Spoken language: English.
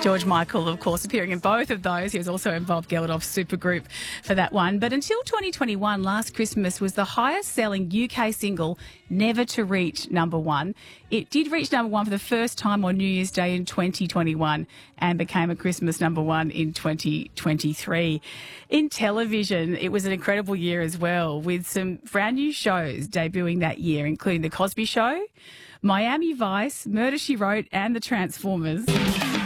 George Michael, of course, appearing in both of those. He was also in Bob Geldof's supergroup for that one. But until 2021, Last Christmas was the highest-selling UK single never to reach number one. It did reach number one for the first time on New Year's Day in 2021 and became a Christmas number one in 2023. In television, it was an incredible year as well, with some brand new shows debuting that year, including The Cosby Show, Miami Vice, Murder, She Wrote, and The Transformers.